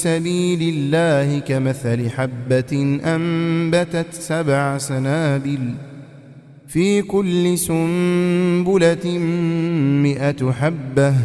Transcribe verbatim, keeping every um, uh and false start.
سبيل الله كمثل حبة أنبتت سبع سنابل في كل سنبلة مئة حبة